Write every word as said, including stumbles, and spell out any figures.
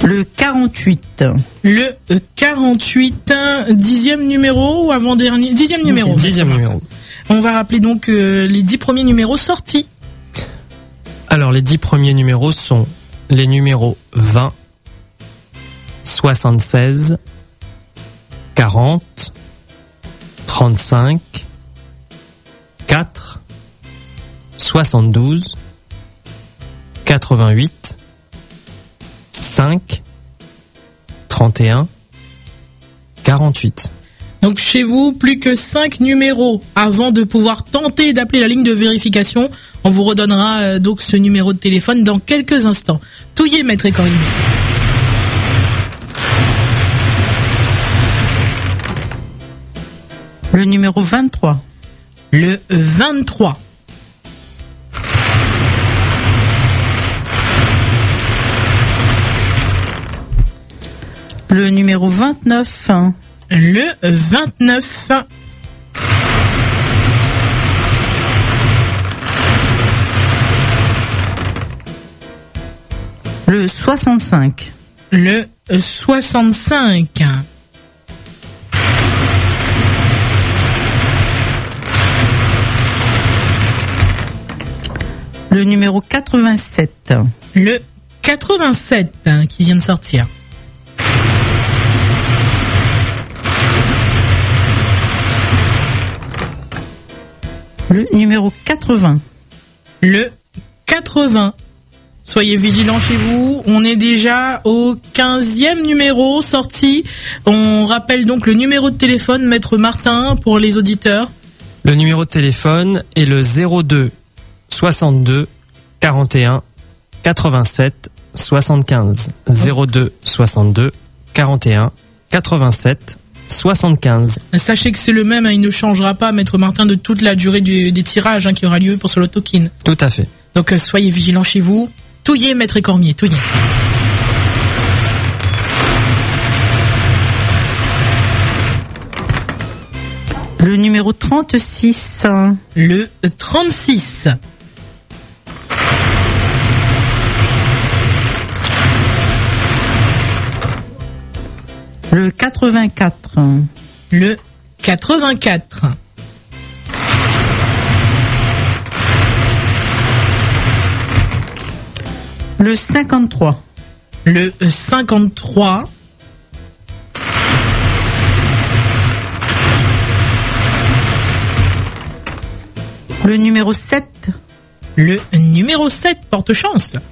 Le quarante-huit. Le quarante-huit, dixième numéro ou avant-dernier? Dixième numéro. Dixième numéro. On va rappeler donc euh, les dix premiers numéros sortis. Alors, les dix premiers numéros sont les numéros vingt, soixante-seize, quarante, trente-cinq, quatre, soixante-douze, quatre-vingt-huit, cinq, trente et un, quarante-huit. Donc chez vous, plus que cinq numéros avant de pouvoir tenter d'appeler la ligne de vérification. On vous redonnera euh, donc ce numéro de téléphone dans quelques instants. Touillez, maître Écorine. Le numéro vingt-trois. Le vingt-trois. Le numéro vingt-neuf. Le vingt-neuf. Le soixante-cinq. Le soixante-cinq. Le numéro quatre-vingt-sept. Le quatre-vingt-sept hein, qui vient de sortir. Le numéro quatre-vingts. Le quatre-vingts. Soyez vigilants chez vous. On est déjà au quinzième numéro sorti. On rappelle donc le numéro de téléphone, maître Martin, pour les auditeurs. Le numéro de téléphone est le zéro deux soixante-deux quarante et un quatre-vingt-sept soixante-quinze. zéro deux soixante-deux quarante et un quatre-vingt-sept soixante-quinze. Sachez que c'est le même, hein, il ne changera pas, maître Martin, de toute la durée du, des tirages hein, qui aura lieu pour ce loto-kin. Tout à fait. Donc euh, soyez vigilants chez vous. Touillez, maître Écormier, touillez. Le numéro trente-six. Le trente-six. Le quatre-vingt-quatre. Le quatre-vingt-quatre. Le cinquante-trois. Le cinquante-trois. Le numéro sept. Le numéro sept, porte chance.